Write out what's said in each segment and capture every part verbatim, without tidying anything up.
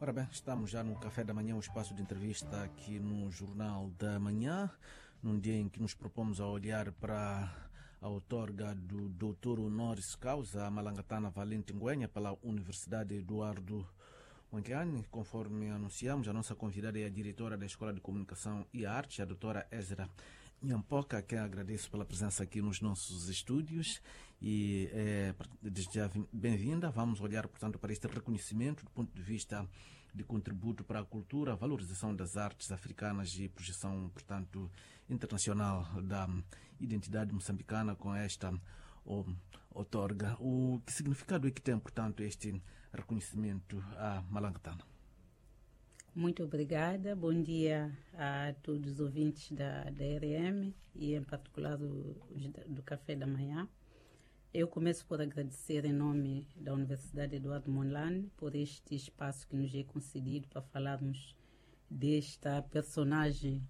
Ora bem, estamos já no Café da Manhã, um espaço de entrevista aqui no Jornal da Manhã, num dia em que nos propomos a olhar para a outorga do doutor honoris causa Malangatana Valente Ngüenya pela Universidade Eduardo Mondlane. Conforme anunciamos, a nossa convidada é a diretora da Escola de Comunicação e Arte, a doutora Ezra Nyampoka, que agradeço pela presença aqui nos nossos estúdios e é, desde já bem-vinda. Vamos olhar, portanto, para este reconhecimento do ponto de vista de contributo para a cultura, a valorização das artes africanas e projeção, portanto, internacional da identidade moçambicana com esta outorga. O que significado é que tem, portanto, este reconhecimento a Malangatana? Muito obrigada. Bom dia a todos os ouvintes da, da R M e, em particular, do, do Café da Manhã. Eu começo por agradecer em nome da Universidade Eduardo Mondlane por este espaço que nos é concedido para falarmos desta personagem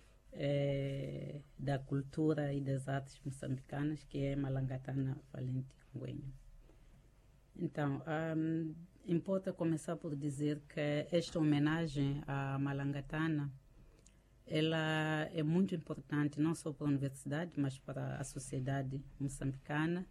eh, da cultura e das artes moçambicanas, que é Malangatana Valente Ngüenya. Então, um, importa começar por dizer que esta homenagem à Malangatana, ela é muito importante não só para a universidade, mas para a sociedade moçambicana,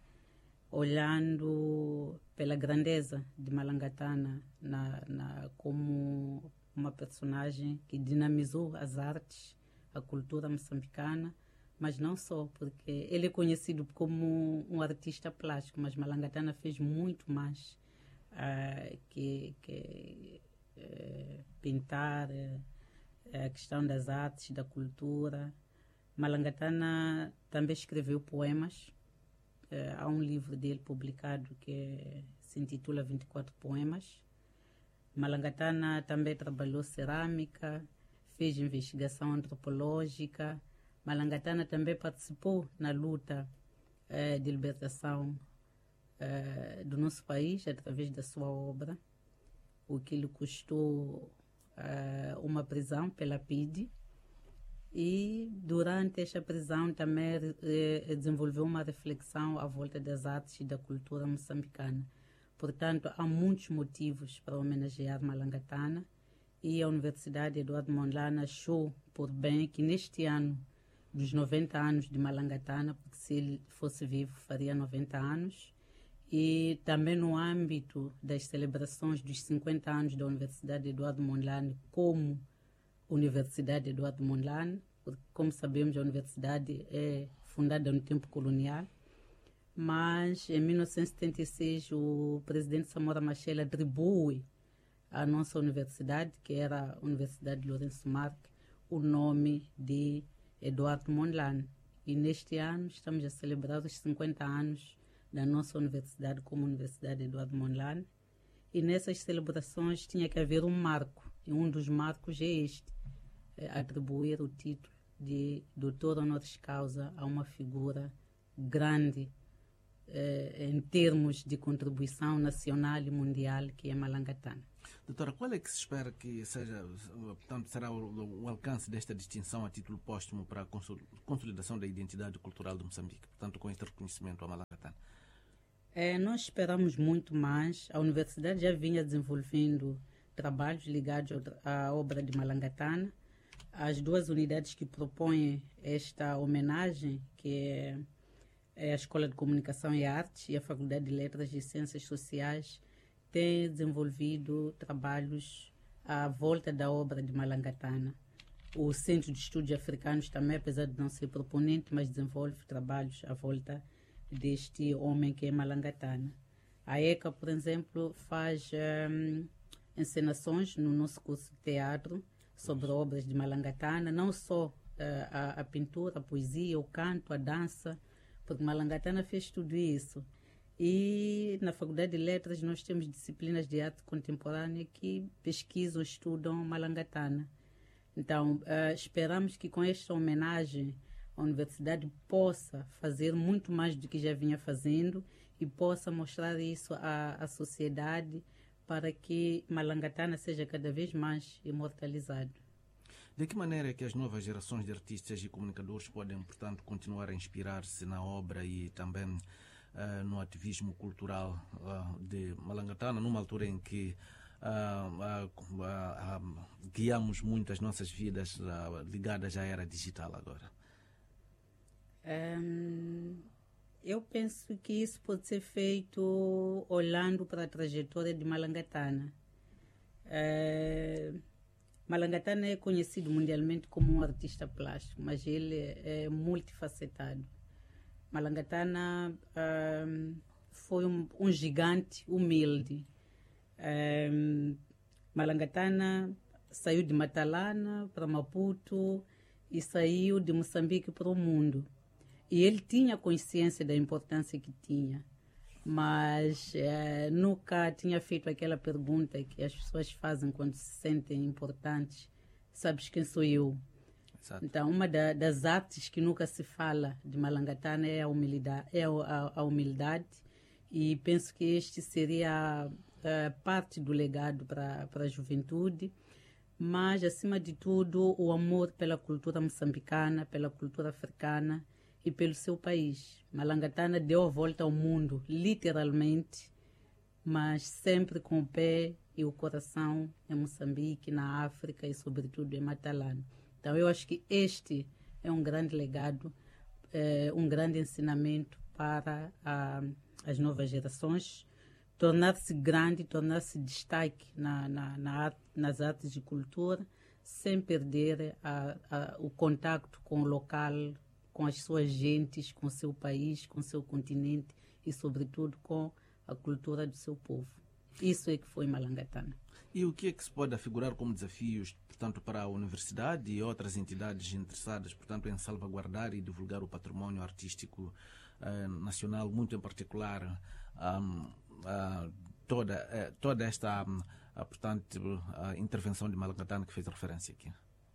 olhando pela grandeza de Malangatana na, na, como uma personagem que dinamizou as artes, a cultura moçambicana, mas não só, porque ele é conhecido como um artista plástico, mas Malangatana fez muito mais uh, que, que uh, pintar, uh, a questão das artes, da cultura. Malangatana também escreveu poemas. Uh, há um livro dele publicado que se intitula vinte e quatro Poemas. Malangatana também trabalhou cerâmica, fez investigação antropológica. Malangatana também participou na luta uh, de libertação uh, do nosso país através da sua obra, o que lhe custou uh, uma prisão pela P I D E. E durante esta prisão também uh, desenvolveu uma reflexão à volta das artes e da cultura moçambicana. Portanto, há muitos motivos para homenagear Malangatana e a Universidade Eduardo Mondlane achou por bem que neste ano dos noventa anos de Malangatana, porque se ele fosse vivo faria noventa anos, e também no âmbito das celebrações dos cinquenta anos da Universidade Eduardo Mondlane como Universidade Eduardo Mondlane, porque, como sabemos, a universidade é fundada no tempo colonial, mas em mil novecentos e setenta e seis o presidente Samora Machel atribui à nossa universidade, que era a Universidade Lourenço Marques, o nome de Eduardo Mondlane. E neste ano estamos a celebrar os cinquenta anos da nossa universidade como Universidade Eduardo Mondlane. E nessas celebrações tinha que haver um marco. E um dos marcos é este, é atribuir o título de doutor honoris causa a uma figura grande eh, em termos de contribuição nacional e mundial, que é Malangatana. Doutora, qual é que se espera que seja, portanto, será o, o alcance desta distinção a título póstumo para a consolidação da identidade cultural de Moçambique, portanto, com este reconhecimento a Malangatana? É, nós esperamos muito mais. A universidade já vinha desenvolvendo trabalhos ligados à obra de Malangatana. As duas unidades que propõem esta homenagem, que é, é a Escola de Comunicação e Arte e a Faculdade de Letras e Ciências Sociais, têm desenvolvido trabalhos à volta da obra de Malangatana. O Centro de Estudos Africanos também, apesar de não ser proponente, mas desenvolve trabalhos à volta deste homem que é Malangatana. A ECA, por exemplo, faz um, encenações no nosso curso de teatro sobre obras de Malangatana, não só uh, a, a pintura, a poesia, o canto, a dança, porque Malangatana fez tudo isso. E na Faculdade de Letras nós temos disciplinas de arte contemporânea que pesquisam, estudam Malangatana. Então, uh, esperamos que com esta homenagem a universidade possa fazer muito mais do que já vinha fazendo e possa mostrar isso à, à sociedade para que Malangatana seja cada vez mais imortalizado. De que maneira é que as novas gerações de artistas e comunicadores podem, portanto, continuar a inspirar-se na obra e também uh, no ativismo cultural uh, de Malangatana, numa altura em que uh, uh, uh, uh, guiamos muito as nossas vidas uh, ligadas à era digital agora? Um, eu penso que isso pode ser feito olhando para a trajetória de Malangatana. Uh, Malangatana é conhecido mundialmente como um artista plástico, mas ele é multifacetado. Malangatana um, foi um, um gigante humilde. Um, Malangatana saiu de Matalana para Maputo e saiu de Moçambique para o mundo. E ele tinha consciência da importância que tinha, mas eh, nunca tinha feito aquela pergunta que as pessoas fazem quando se sentem importantes: sabes quem sou eu? Exato. Então, uma da, das artes que nunca se fala de Malangatana é a humildade, é a, a humildade, e penso que este seria a, a parte do legado para a juventude, mas, acima de tudo, o amor pela cultura moçambicana, pela cultura africana e pelo seu país. Malangatana deu a volta ao mundo, literalmente, mas sempre com o pé e o coração em Moçambique, na África e, sobretudo, em Matalana. Então, eu acho que este é um grande legado, é, um grande ensinamento para a, as novas gerações, tornar-se grande, tornar-se destaque na, na, na, nas artes de cultura, sem perder a, a, o contacto com o local, com as suas gentes, com o seu país, com o seu continente e, sobretudo, com a cultura do seu povo. Isso é que foi Malangatana. E o que é que se pode afigurar como desafios, portanto, para a universidade e outras entidades interessadas, portanto, em salvaguardar e divulgar o património artístico uh, nacional, muito em particular um, uh, toda, uh, toda esta um, uh, portanto, uh, intervenção de Malangatana que fez referência aqui?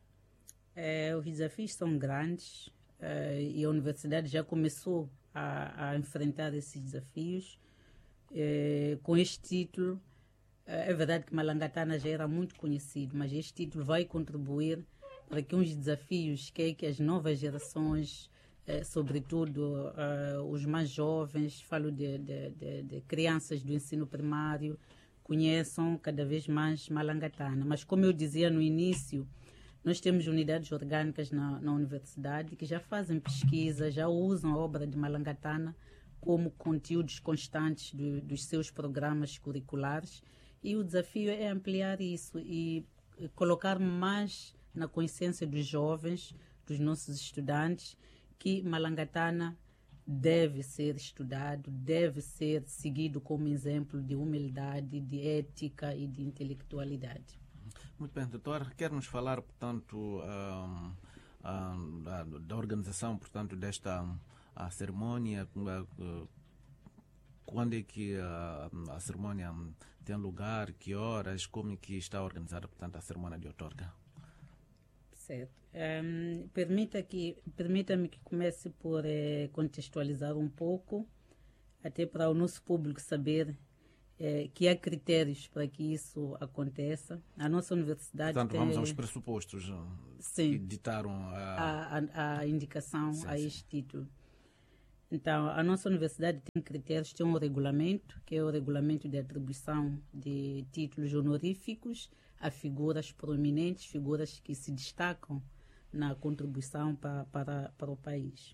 É, os desafios são grandes. Uh, e a universidade já começou a, a enfrentar esses desafios. Uh, com este título, uh, é verdade que Malangatana já era muito conhecido, mas este título vai contribuir para que uns desafios que, é que as novas gerações, uh, sobretudo uh, os mais jovens, falo de, de, de, de crianças do ensino primário, conheçam cada vez mais Malangatana. Mas, como eu dizia no início, nós temos unidades orgânicas na, na universidade que já fazem pesquisa, já usam a obra de Malangatana como conteúdos constantes do, dos seus programas curriculares, e o desafio é ampliar isso e colocar mais na consciência dos jovens, dos nossos estudantes, que Malangatana deve ser estudado, deve ser seguido como exemplo de humildade, de ética e de intelectualidade. Muito bem, doutor, quer nos falar, portanto, um, um, da, da organização, portanto, desta um, a cerimónia, uh, quando é que uh, a cerimónia um, tem lugar, que horas, como é que está organizada, portanto, a cerimónia de outorga? Certo. Um, permita que, permita-me que comece por eh, contextualizar um pouco, até para o nosso público saber É, que há critérios para que isso aconteça. A nossa universidade Portanto, tem... vamos aos pressupostos Sim, que ditaram a... A, a, a indicação sim, a sim. este título. Então, a nossa universidade tem critérios, tem um regulamento, que é o regulamento de atribuição de títulos honoríficos a figuras proeminentes, figuras que se destacam na contribuição para, para, para o país.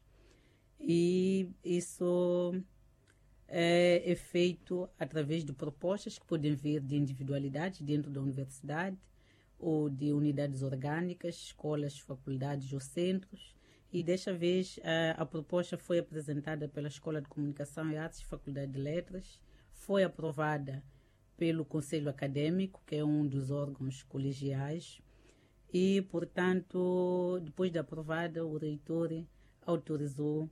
E isso... É, é feito através de propostas que podem vir de individualidades dentro da universidade ou de unidades orgânicas, escolas, faculdades ou centros. E desta vez a, a proposta foi apresentada pela Escola de Comunicação e Artes, Faculdade de Letras, foi aprovada pelo Conselho Acadêmico, que é um dos órgãos colegiais, e, portanto, depois de aprovada, o reitor autorizou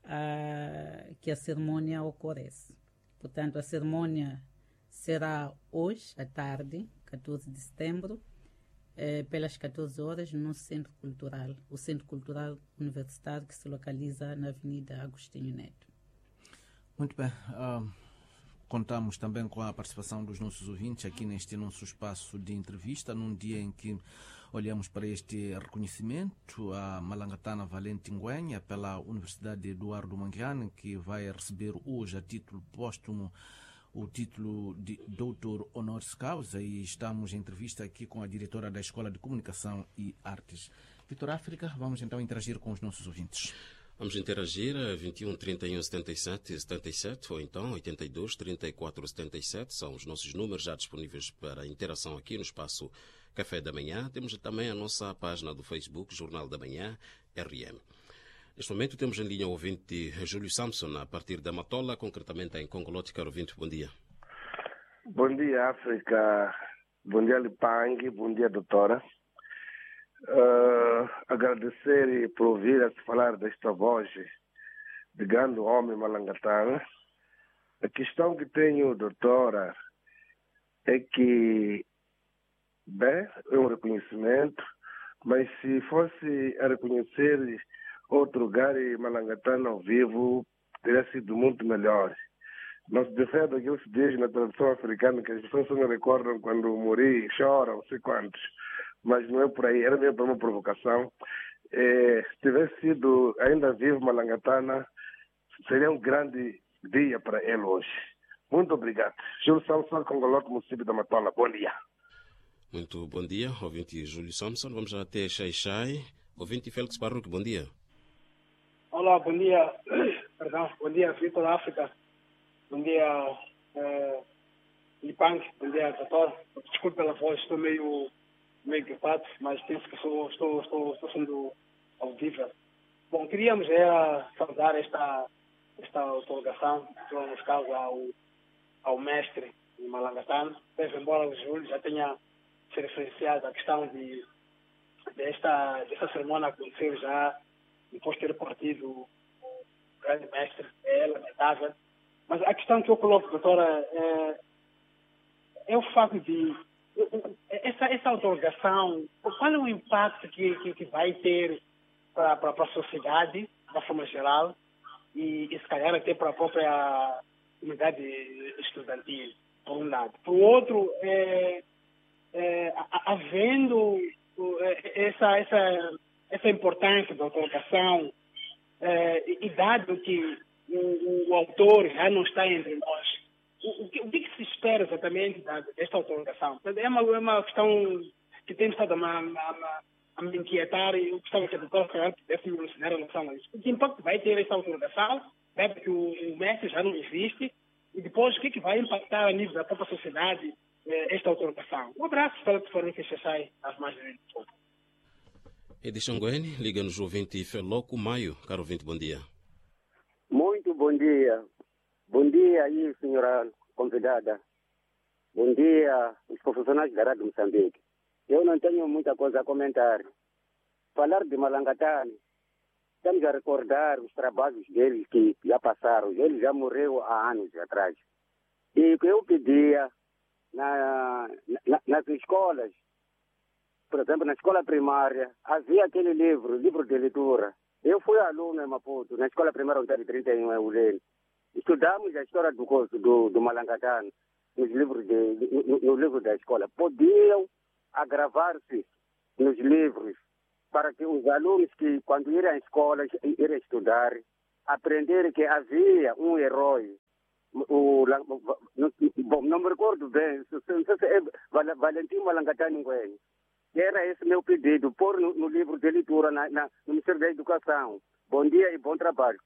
Uh, que a cerimônia ocorresse. Portanto, a cerimônia será hoje, à tarde, catorze de setembro, eh, pelas catorze horas, no Centro Cultural, o Centro Cultural Universitário, que se localiza na Avenida Agostinho Neto. Muito bem. Uh, contamos também com a participação dos nossos ouvintes aqui neste nosso espaço de entrevista, num dia em que olhamos para este reconhecimento a Malangatana Valente Nguenha pela Universidade Eduardo Mondlane, que vai receber hoje, a título póstumo, o título de doutor honoris causa e estamos em entrevista aqui com a diretora da Escola de Comunicação e Artes. Vitor África, vamos então interagir com os nossos ouvintes. Vamos interagir a vinte e um, trinta e um, setenta e sete, setenta e sete ou então oitenta e dois, trinta e quatro, setenta e sete. São os nossos números já disponíveis para interação aqui no espaço Café da Manhã. Temos também a nossa página do Facebook, Jornal da Manhã, R M. Neste momento temos em linha o ouvinte Júlio Samson, a partir da Matola, concretamente em Congolótica. Caro ouvinte, bom dia. Bom dia, África. Bom dia, Lipang. Bom dia, doutora. Uh, agradecer por ouvir falar desta voz de grande homem malangatana. A questão que tenho, doutora, é que, bem, é um reconhecimento, mas se fosse a reconhecer outro lugar e malangatana ao vivo, teria sido muito melhor. Não se defende aquilo que se diz na tradição africana, que as pessoas só me recordam quando morri, choram, não sei quantos. Mas não é por aí, era mesmo para uma provocação. É, se tivesse sido ainda vivo Malangatana, seria um grande dia para ele hoje. Muito obrigado. Júlio Samson, Congolótica, município da Matola. Bom dia. Muito bom dia, ouvinte Júlio Samson. Vamos até Xai-Xai. Ouvinte Félix Barroque, bom dia. Olá, bom dia. Perdão, bom dia, Vitor África. Bom dia, eh, Lipang. Bom dia, doutor. Desculpe pela voz, estou meio... meio gripado, mas penso que sou, estou, estou, estou sendo audível. Bom, queríamos era saudar esta, esta autorização, nos casos ao, ao mestre de Malangatana, deve embora o Júlio já tenha se referenciado à questão de desta, desta cerimônia acontecer já depois de ter partido o grande mestre, é lamentável. Mas a questão que eu coloco, doutora, é, é o facto de Essa, essa autorização, qual é o impacto que, que, que vai ter para a sociedade, da forma geral, e, e se calhar até para a própria comunidade estudantil, por um lado. Por outro, é, é, havendo essa, essa, essa importância da autorização, é, e dado que o, o autor já não está entre nós, O que, o que se espera exatamente desta autorização? É uma, é uma questão que tem estado a, a, a me inquietar e eu gostava que a doutora pudesse me ensinar em relação a isso. Que impacto vai ter esta autorização, né, porque o, o mestre já não existe, e depois o que, que vai impactar a nível da própria sociedade eh, esta autorização? Um abraço para o Fernando Xaxai, às mais de vinte. Edson Guene, liga-nos o ouvinte Feloco Maio. Caro ouvinte, bom dia. Muito bom dia. Bom dia aí, senhora convidada. Bom dia, os profissionais da Rádio Moçambique. Eu não tenho muita coisa a comentar. Falar de Malangatana, estamos a recordar os trabalhos deles que já passaram. Ele já morreu há anos atrás. E o que eu pedia na, na, nas escolas, por exemplo, na escola primária, havia aquele livro, livro de leitura. Eu fui aluno em Maputo, na escola primária onde trinta e um, em Ulene. Estudamos a história do curso do, do Malangatana nos livros de, no, no livro da escola. Podiam agravar-se nos livros para que os alunos que, quando irem à escola, irem estudar, aprenderem que havia um herói. O, não, bom, não me recordo bem, se, se, se é Valentim Malangatana Nguyen. Era esse meu pedido, pôr no, no livro de leitura na, na, no Ministério da Educação. Bom dia e bom trabalho.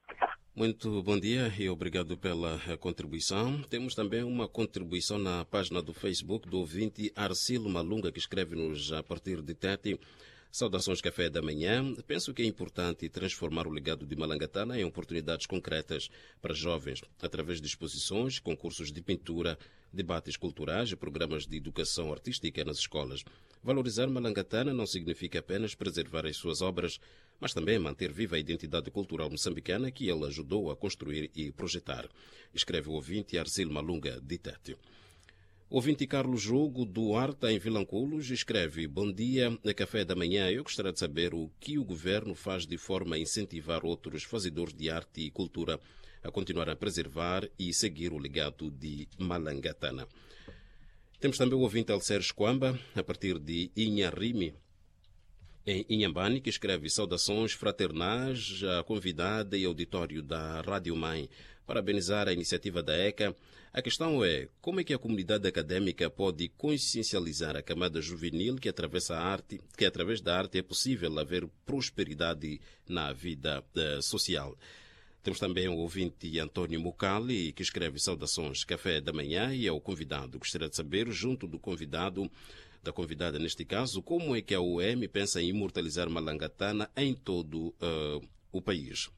Muito bom dia e obrigado pela contribuição. Temos também uma contribuição na página do Facebook do ouvinte Arcilo Malunga, que escreve-nos a partir de Tete. Saudações Café da Manhã. Penso que é importante transformar o legado de Malangatana em oportunidades concretas para jovens, através de exposições, concursos de pintura, debates culturais e programas de educação artística nas escolas. Valorizar Malangatana não significa apenas preservar as suas obras, mas também manter viva a identidade cultural moçambicana que ele ajudou a construir e projetar. Escreve o ouvinte Arcilo Malunga de Tete. O ouvinte Carlos Jogo Duarte, em Vilanculos, escreve: Bom dia, na Café da Manhã. Eu gostaria de saber o que o governo faz de forma a incentivar outros fazedores de arte e cultura a continuar a preservar e seguir o legado de Malangatana. Temos também o ouvinte Alcer Esquamba, a partir de Inharime, em Inhambane, que escreve saudações fraternais à convidada e auditório da Rádio Mãe. Parabenizar a iniciativa da ECA. A questão é como é que a comunidade académica pode consciencializar a camada juvenil que, através da arte, que através da arte é possível haver prosperidade na vida uh, social. Temos também o ouvinte Antônio Mucali, que escreve saudações café da manhã, e é o convidado. Gostaria de saber, junto do convidado, da convidada neste caso, como é que a U E M pensa em imortalizar Malangatana em todo uh, o país.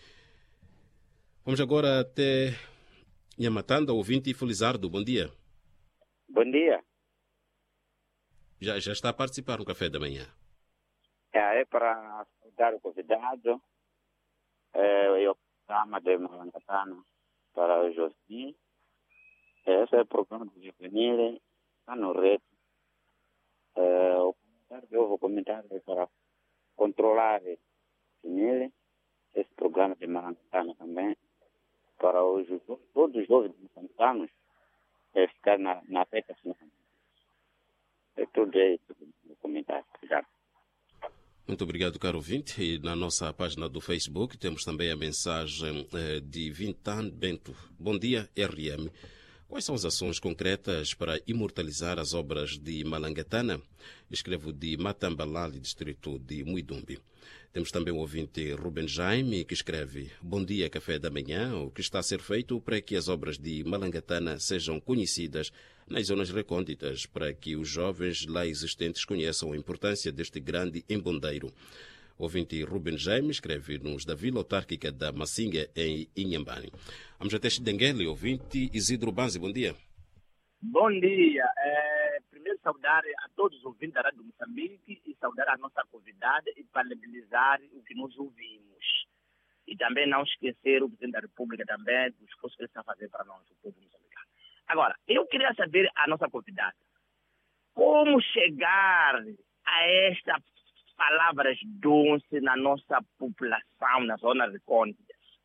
Vamos agora até Nhamatanda, ouvinte Felizardo. Bom dia. Bom dia. Já, já está a participar no café da manhã. É, é para saudar o convidado. É, eu programa de Malangatana para o Josi. Esse é o programa de juvenil, está no reto. É, o comentário que eu vou comentar é para controlar o juvenil, esse programa de Malangatana também, para os, todos os jovens moçambicanos é ficar na, na reta final. É tudo isso no comentário. Obrigado. Muito obrigado, caro ouvinte. E na nossa página do Facebook temos também a mensagem eh, de Vintan Bento. Bom dia, R M. Quais são as ações concretas para imortalizar as obras de Malangatana? Escrevo de Matambalali, distrito de Muidumbi. Temos também o ouvinte Ruben Jaime, que escreve: Bom dia, café da manhã. O que está a ser feito para que as obras de Malangatana sejam conhecidas nas zonas recônditas, para que os jovens lá existentes conheçam a importância deste grande embondeiro. O ouvinte Ruben Jaime escreve-nos da Vila Autárquica da Massinga, em Inhambane. Vamos até Xidenguele, ouvinte Isidro Banzi. Bom dia. Bom dia. É, primeiro saudar a todos os ouvintes da Rádio Moçambique e saudar a nossa convidada e parabenizar o que nós ouvimos. E também não esquecer o Presidente da República também, do esforço que ele está fazendo para nós, o povo moçambicano. Agora, eu queria saber a nossa convidada, como chegar a estas palavras doces na nossa população, nas zonas recônditas.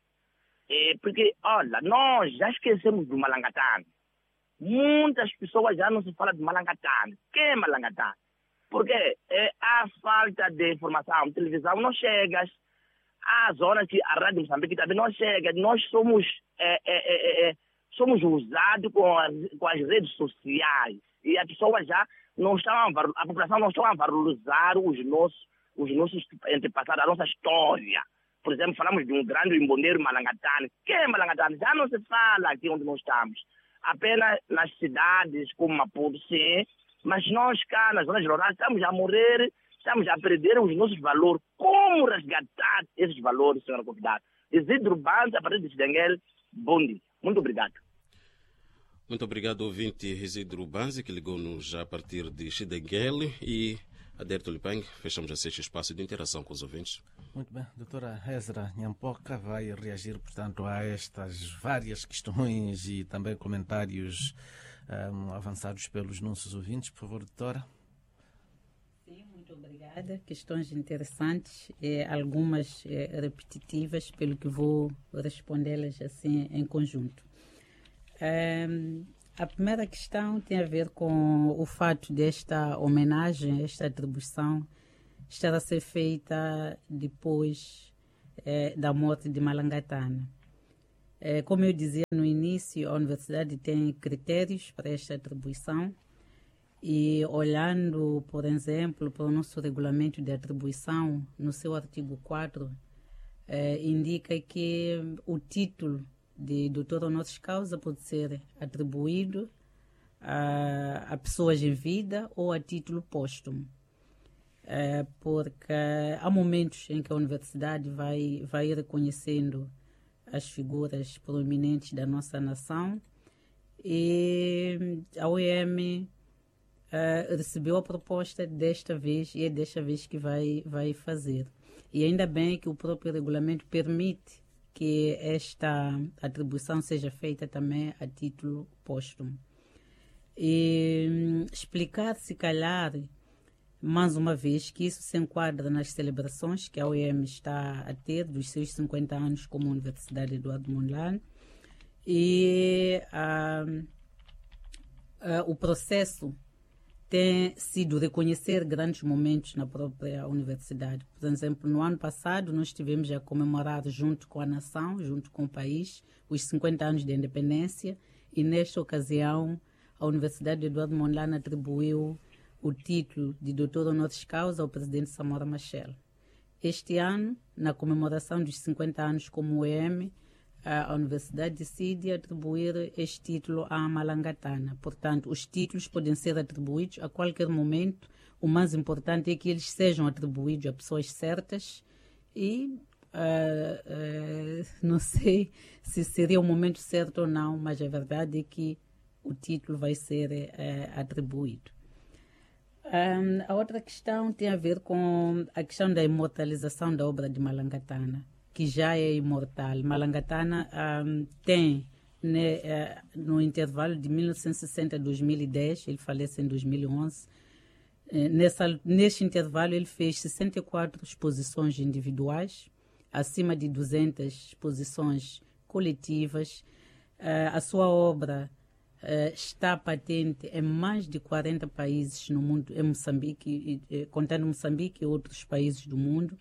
É, porque, olha, nós já esquecemos do Malangatana. Muitas pessoas já não se falam de Malangatana. Quem é Malangatana? Porque é, há falta de informação. A televisão não chega, há zonas que a Rádio Moçambique também não chega. Nós somos, é, é, é, é, somos usados com as, com as redes sociais. E as pessoas já não estão a, a população não está a valorizar os nossos, os nossos antepassados, a nossa história. Por exemplo, falamos de um grande embondeiro Malangatana. Quem é Malangatana? Já não se fala aqui onde nós estamos. Apenas nas cidades como Maputo, sim, mas nós cá nas zonas rurais estamos a morrer, estamos a perder os nossos valores. Como resgatar esses valores, senhora convidada? Isidro Banza, a partir de Xidenguele, bom dia. Muito obrigado. Muito obrigado, ouvinte Isidro Banza, que ligou-nos já a partir de Xidenguele. E Aderto Lipang, fechamos assim este espaço de interação com os ouvintes. Muito bem, doutora Ezra Nyampoca vai reagir, portanto, a estas várias questões e também comentários um, avançados pelos nossos ouvintes. Por favor, doutora. Sim, muito obrigada. Questões interessantes, eh, algumas eh, repetitivas, pelo que vou respondê-las assim em conjunto. Um, a primeira questão tem a ver com o fato desta homenagem, esta atribuição, estar a ser feita depois eh, da morte de Malangatana. Eh, como eu dizia no início, a universidade tem critérios para esta atribuição e, olhando, por exemplo, para o nosso regulamento de atribuição, no seu artigo quatro, eh, indica que o título de doutor honoris causa pode ser atribuído a, a pessoas em vida ou a título póstumo. É, porque há momentos em que a universidade vai, vai reconhecendo as figuras proeminentes da nossa nação e a U E M é, recebeu a proposta desta vez e é desta vez que vai, vai fazer. E ainda bem que o próprio regulamento permite que esta atribuição seja feita também a título póstumo. E hum, explicar, se calhar, mais uma vez, que isso se enquadra nas celebrações que a U E M está a ter dos seus cinquenta anos como Universidade Eduardo Mondlane e ah, ah, o processo tem sido reconhecer grandes momentos na própria universidade. Por exemplo, no ano passado nós estivemos a comemorar junto com a nação, junto com o país, os cinquenta anos de independência, e nesta ocasião a Universidade de Eduardo Mondlane atribuiu o título de doutor honoris causa ao presidente Samora Machel. Este ano, na comemoração dos cinquenta anos como U E M, a Universidade decide atribuir este título à Malangatana. Portanto, os títulos podem ser atribuídos a qualquer momento. O mais importante é que eles sejam atribuídos a pessoas certas e uh, uh, não sei se seria o momento certo ou não, mas a verdade é que o título vai ser uh, atribuído. Um, a outra questão tem a ver com a questão da imortalização da obra de Malangatana, que já é imortal. Malangatana um, tem, né, uh, no intervalo de mil novecentos e sessenta a dois mil e dez, ele falece em dois mil e onze, uh, nessa, neste intervalo ele fez sessenta e quatro exposições individuais, acima de duzentas exposições coletivas. Uh, a sua obra Uh, está patente em mais de quarenta países no mundo, em Moçambique, e, e, contando Moçambique e outros países do mundo.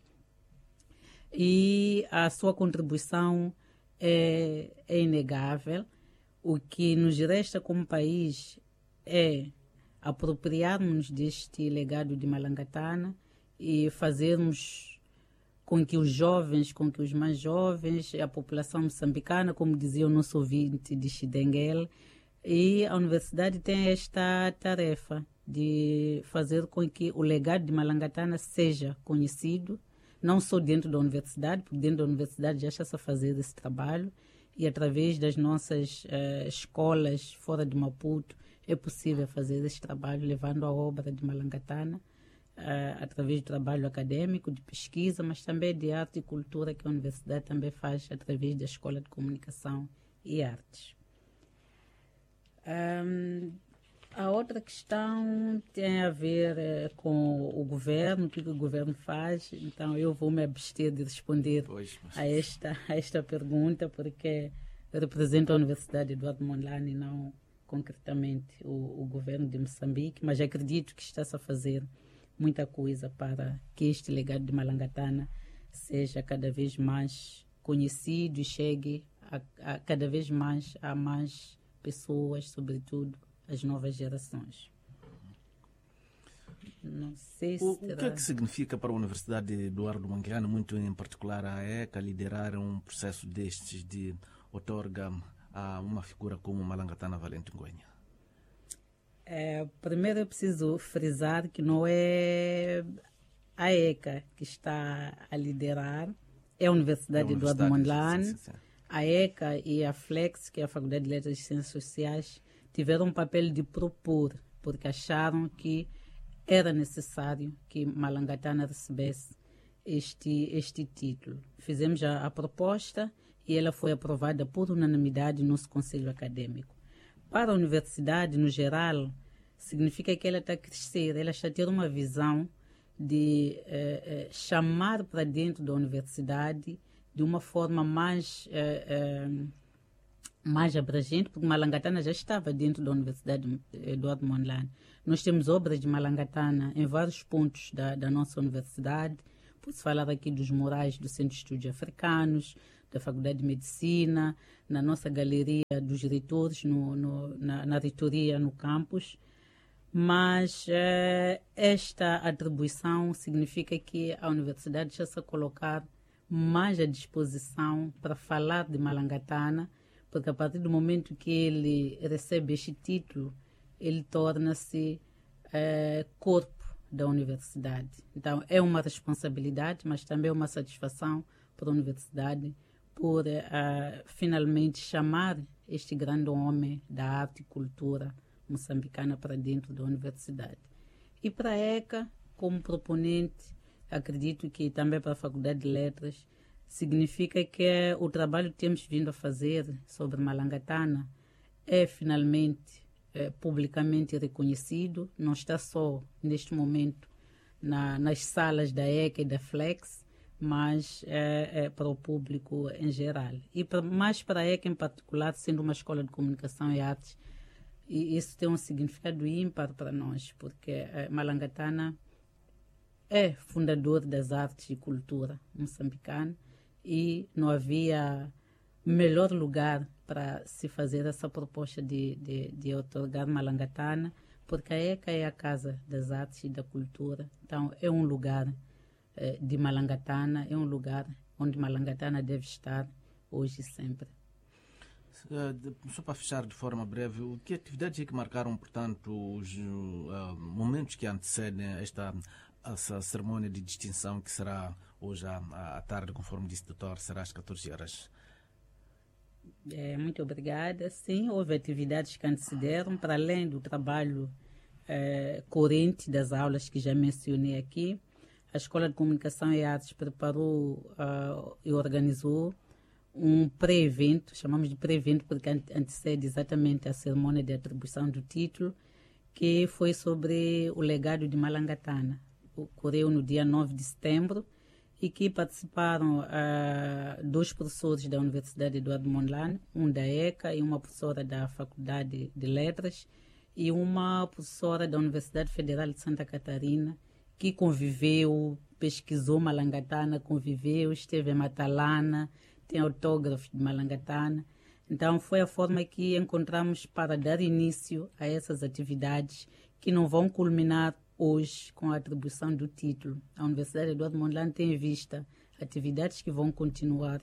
E a sua contribuição é, é inegável. O que nos resta como país é apropriarmos deste legado de Malangatana e fazermos com que os jovens, com que os mais jovens, a população moçambicana, como dizia o nosso ouvinte de Xidenguel, e a universidade tem esta tarefa de fazer com que o legado de Malangatana seja conhecido, não só dentro da universidade, porque dentro da universidade já está-se a fazer esse trabalho, e através das nossas uh, escolas fora de Maputo é possível fazer esse trabalho, levando a obra de Malangatana, uh, através do trabalho acadêmico, de pesquisa, mas também de arte e cultura, que a universidade também faz através da Escola de Comunicação e Artes. Um, a outra questão tem a ver uh, com o governo, o que o governo faz. Então eu vou me abster de responder pois, mas... a, esta, a esta pergunta, porque eu represento a Universidade Eduardo Mondlane e não concretamente o, o governo de Moçambique, mas acredito que está-se a fazer muita coisa para que este legado de Malangatana seja cada vez mais conhecido e chegue a, a cada vez mais a mais pessoas, sobretudo as novas gerações. Não sei se o, terá... o que é que significa para a Universidade de Eduardo Mondlane, muito em particular a ECA, liderar um processo destes de outorga a uma figura como Malangatana Valente Ngwenya? É, primeiro eu preciso frisar que não é a ECA que está a liderar, é a Universidade de Eduardo Mondlane. Sim, sim, sim. A ECA e a FLEX, que é a Faculdade de Letras e Ciências Sociais, tiveram um papel de propor, porque acharam que era necessário que Malangatana recebesse este, este título. Fizemos a, a proposta e ela foi aprovada por unanimidade no nosso Conselho Acadêmico. Para a universidade, no geral, significa que ela está a crescer, ela está a ter uma visão de eh, eh, chamar para dentro da universidade de uma forma mais, eh, eh, mais abrangente, porque Malangatana já estava dentro da Universidade Eduardo Mondlane. Nós temos obras de Malangatana em vários pontos da, da nossa universidade. Posso falar aqui dos murais do Centro de Estudos Africanos, da Faculdade de Medicina, na nossa galeria dos reitores, no, no, na, na reitoria no campus. Mas eh, esta atribuição significa que a universidade está-se a colocar mais à disposição para falar de Malangatana, porque a partir do momento que ele recebe este título, ele torna-se eh, corpo da universidade. Então, é uma responsabilidade, mas também é uma satisfação para a universidade por eh, finalmente chamar este grande homem da arte e cultura moçambicana para dentro da universidade. E para a ECA, como proponente, acredito que também para a Faculdade de Letras, significa que o trabalho que temos vindo a fazer sobre Malangatana é finalmente é, publicamente reconhecido, não está só neste momento na, nas salas da ECA e da FLEX, mas é, é para o público em geral. E para, mais para a ECA em particular, sendo uma escola de comunicação e artes, E isso tem um significado ímpar para nós, porque eh, Malangatana é fundador das artes e cultura moçambicana e não havia melhor lugar para se fazer essa proposta de, de, de otorgar Malangatana, porque a ECA é a Casa das Artes e da Cultura. Então, é um lugar eh, de Malangatana, é um lugar onde Malangatana deve estar hoje e sempre. Só para fechar de forma breve, o que atividades é que marcaram, portanto, os uh, momentos que antecedem esta essa cerimônia de distinção que será hoje à, à tarde, conforme disse o doutor, será às catorze horas? É, muito obrigada. Sim, houve atividades que antecederam, para além do trabalho é, corrente das aulas que já mencionei aqui. A Escola de Comunicação e Artes preparou uh, e organizou um pré-evento, chamamos de pré-evento porque antecede exatamente a cerimônia de atribuição do título, que foi sobre o legado de Malangatana. Ocorreu no dia nove de setembro e que participaram uh, dois professores da Universidade Eduardo Mondlane, um da ECA e uma professora da Faculdade de Letras e uma professora da Universidade Federal de Santa Catarina, que conviveu, pesquisou Malangatana, conviveu, esteve em Matalana, tem autógrafos de Malangatana. Então, foi a forma que encontramos para dar início a essas atividades que não vão culminar hoje com a atribuição do título. A Universidade Eduardo Mondlane tem em vista atividades que vão continuar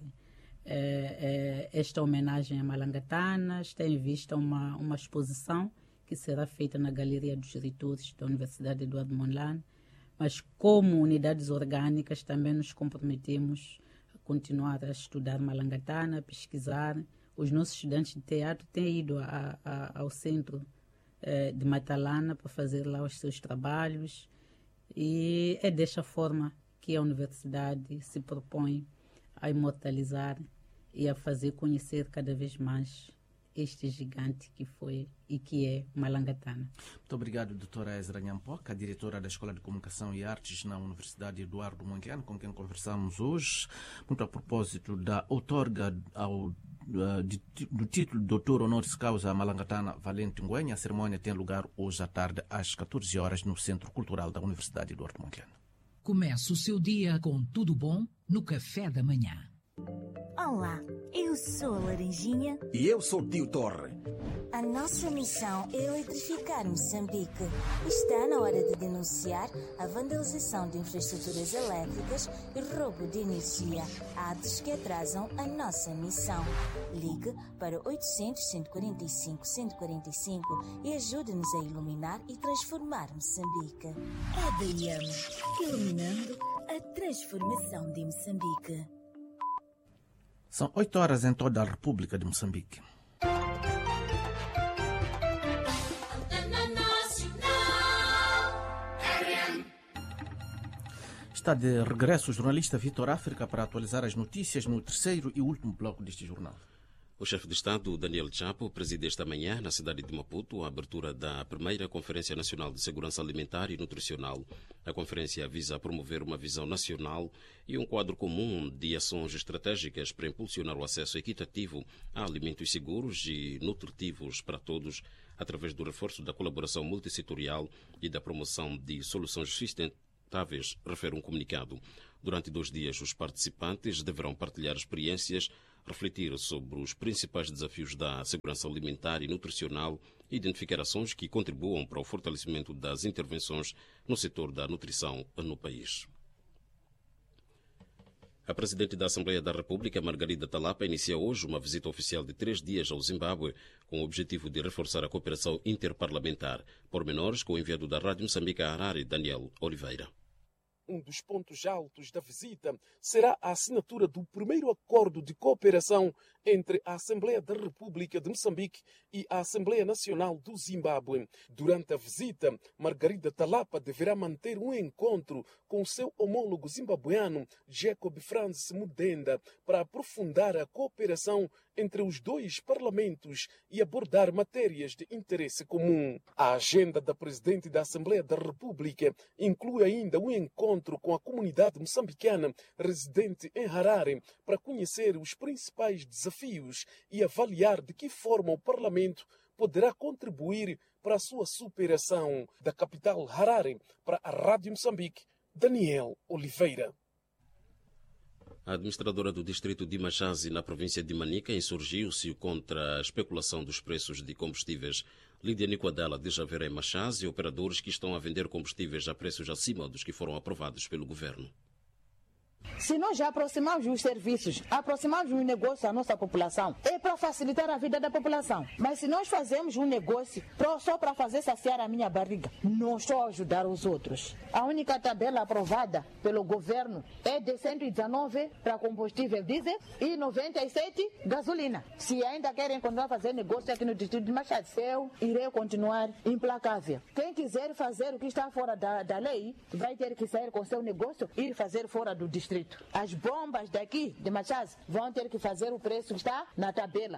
eh, eh, esta homenagem a Malangatana, está em vista uma, uma exposição que será feita na Galeria dos Diretores da Universidade Eduardo Mondlane, mas como unidades orgânicas também nos comprometemos a continuar a estudar Malangatana, a pesquisar. Os nossos estudantes de teatro têm ido a, a, ao centro eh, de Matalana para fazer lá os seus trabalhos e é desta forma que a universidade se propõe a imortalizar e a fazer conhecer cada vez mais este gigante que foi e que é Malangatana. Muito obrigado, doutora Ezra Nhampoca, diretora da Escola de Comunicação e Artes na Universidade Eduardo Mondlane, com quem conversamos hoje, muito a propósito da outorga ao, uh, de, do título de doutor honoris causa Malangatana Valente Ngüenya. A cerimônia tem lugar hoje à tarde às catorze horas no Centro Cultural da Universidade Eduardo Mondlane. Comece o seu dia com tudo bom no café da manhã. Olá, eu sou a Laranjinha. E eu sou o Tio Torre. A nossa missão é eletrificar Moçambique. Está na hora de denunciar a vandalização de infraestruturas elétricas e roubo de energia, atos que atrasam a nossa missão. Ligue para oitocentos, cento e quarenta e cinco, cento e quarenta e cinco e ajude-nos a iluminar e transformar Moçambique. É D I M, iluminando a transformação de Moçambique. São oito horas em toda a República de Moçambique. Está de regresso o jornalista Vitor África para atualizar as notícias no terceiro e último bloco deste jornal. O chefe de Estado, Daniel Chapo, preside esta manhã, na cidade de Maputo, a abertura da primeira Conferência Nacional de Segurança Alimentar e Nutricional. A conferência visa promover uma visão nacional e um quadro comum de ações estratégicas para impulsionar o acesso equitativo a alimentos seguros e nutritivos para todos, através do reforço da colaboração multissetorial e da promoção de soluções sustentáveis, refere um comunicado. Durante dois dias, os participantes deverão partilhar experiências, refletir sobre os principais desafios da segurança alimentar e nutricional e identificar ações que contribuam para o fortalecimento das intervenções no setor da nutrição no país. A Presidente da Assembleia da República, Margarida Talapa, inicia hoje uma visita oficial de três dias ao Zimbábue com o objetivo de reforçar a cooperação interparlamentar. Pormenores com o enviado da Rádio Moçambique a Harare, Daniel Oliveira. Um dos pontos altos da visita será a assinatura do primeiro acordo de cooperação entre a Assembleia da República de Moçambique e a Assembleia Nacional do Zimbábue. Durante a visita, Margarida Talapa deverá manter um encontro com seu homólogo zimbabueano, Jacob Francis Mudenda, para aprofundar a cooperação entre os dois parlamentos e abordar matérias de interesse comum. A agenda da Presidente da Assembleia da República inclui ainda um encontro com a comunidade moçambicana residente em Harare para conhecer os principais desafios e avaliar de que forma o Parlamento poderá contribuir para a sua superação. Da capital Harare, para a Rádio Moçambique, Daniel Oliveira. A administradora do distrito de Machazi, na província de Manica, insurgiu-se contra a especulação dos preços de combustíveis. Lídia Nicoadela diz haver em Machazi operadores que estão a vender combustíveis a preços acima dos que foram aprovados pelo governo. Se nós já aproximamos os serviços, aproximamos os negócios à nossa população, é para facilitar a vida da população. Mas se nós fazemos um negócio só para fazer saciar a minha barriga, não estou a ajudar os outros. A única tabela aprovada pelo governo é de cento e dezenove para combustível diesel e noventa e sete gasolina. Se ainda querem continuar a fazer negócio aqui no distrito de Machado, eu irei continuar implacável. Quem quiser fazer o que está fora da, da lei, vai ter que sair com seu negócio e ir fazer fora do distrito. As bombas daqui de Machaz vão ter que fazer o preço que está na tabela.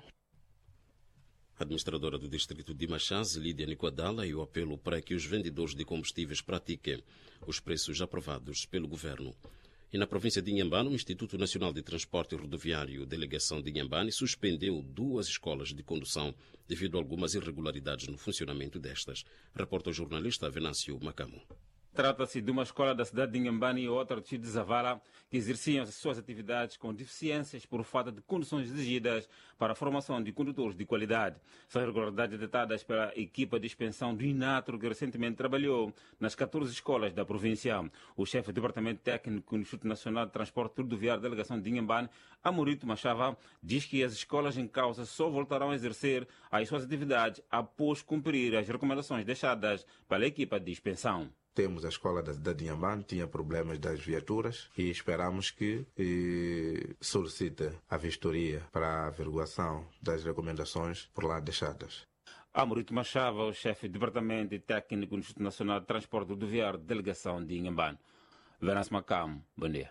A administradora do distrito de Machaz, Lídia Nicoadala, e o apelo para que os vendedores de combustíveis pratiquem os preços aprovados pelo governo. E na província de Inhambane, o Instituto Nacional de Transporte Rodoviário, delegação de Inhambane, suspendeu duas escolas de condução devido a algumas irregularidades no funcionamento destas. Reporta o jornalista Venâncio Macamo. Trata-se de uma escola da cidade de Inhambane e outra do distrito de Zavala, que exerciam as suas atividades com deficiências por falta de condições exigidas para a formação de condutores de qualidade. São irregularidades detectadas pela equipa de inspeção do INATRO, que recentemente trabalhou nas catorze escolas da província. O chefe do Departamento Técnico do Instituto Nacional de Transporte Rodoviário da delegação de Inhambane, Amorito Machava, diz que as escolas em causa só voltarão a exercer as suas atividades após cumprir as recomendações deixadas pela equipa de inspeção. Temos a escola da cidade de Inhambane, tinha problemas das viaturas e esperamos que e, solicite a vistoria para a averiguação das recomendações por lá deixadas. Amorito Machava, o chefe do Departamento Técnico do Instituto Nacional de Transporte Rodoviário, delegação de Inhambane. Venâncio Macamo, bom dia.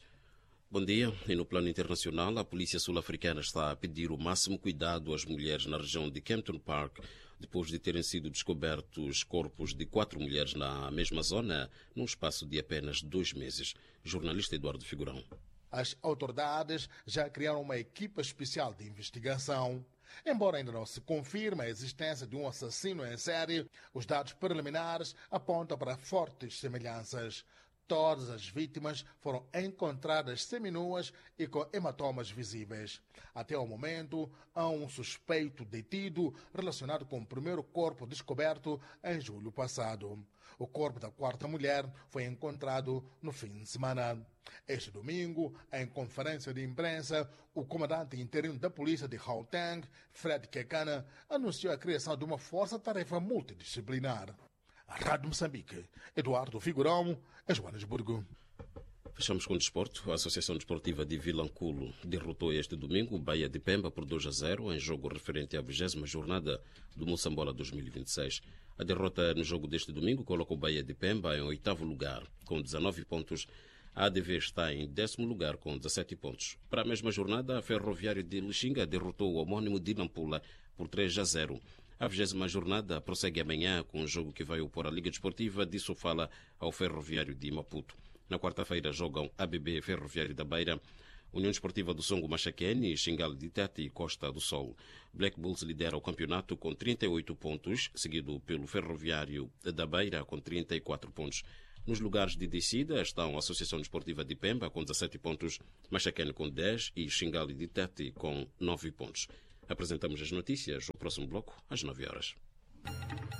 Bom dia. E no plano internacional, a polícia sul-africana está a pedir o máximo cuidado às mulheres na região de Kempton Park, depois de terem sido descobertos corpos de quatro mulheres na mesma zona, num espaço de apenas dois meses. Jornalista Eduardo Figurão. As autoridades já criaram uma equipa especial de investigação. Embora ainda não se confirme a existência de um assassino em série, os dados preliminares apontam para fortes semelhanças. Todas as vítimas foram encontradas seminuas e com hematomas visíveis. Até o momento, há um suspeito detido relacionado com o primeiro corpo descoberto em julho passado. O corpo da quarta mulher foi encontrado no fim de semana. Este domingo, em conferência de imprensa, o comandante interino da polícia de Gauteng, Fred Kekana, anunciou a criação de uma força-tarefa multidisciplinar. A Rádio Moçambique, Eduardo Figurão, em Joanesburgo. Fechamos com o desporto. A Associação Desportiva de Vilanculo derrotou este domingo o Bahia de Pemba por dois a zero em jogo referente à vigésima jornada do Moçambola dois mil e vinte e seis. A derrota no jogo deste domingo coloca o Bahia de Pemba em oitavo lugar, com dezenove pontos. A ADV está em décimo lugar, com dezassete pontos. Para a mesma jornada, a Ferroviário de Lixinga derrotou o homónimo de Nampula por três a zero. A vigésima jornada prossegue amanhã com um jogo que vai opor a Liga Desportiva de Sofala ao Ferroviário de Maputo. Na quarta-feira jogam A B B Ferroviário da Beira, União Desportiva do Songo Machaquene, Xingal de Tete e Costa do Sol. Black Bulls lidera o campeonato com trinta e oito pontos, seguido pelo Ferroviário da Beira com trinta e quatro pontos. Nos lugares de descida estão a Associação Desportiva de Pemba com dezassete pontos, Machaquene com dez e Xingal de Tete com nove pontos. Apresentamos as notícias no próximo bloco, às nove horas.